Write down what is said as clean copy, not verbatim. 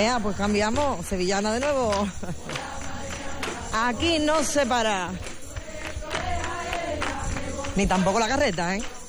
Pues cambiamos, sevillana de nuevo. Aquí no se para. Ni tampoco la carreta, ¿eh?